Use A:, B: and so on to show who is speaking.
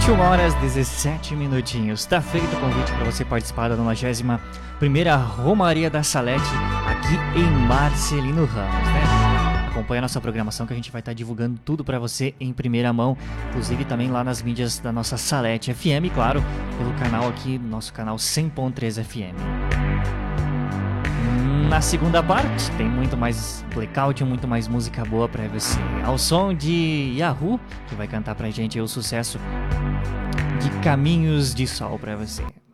A: 21 horas 17 minutinhos. Tá feito o convite para você participar da 91ª Romaria da Salete aqui em Marcelino Ramos, né? Acompanhe a nossa programação que a gente vai estar divulgando tudo para você em primeira mão, inclusive também lá nas mídias da nossa Salete FM, e claro, pelo canal aqui, nosso canal 100.3 FM. Na segunda parte tem muito mais blackout, muito mais música boa pra você. Ao som de Yahoo, que vai cantar pra gente o sucesso de Caminhos de Sol pra você.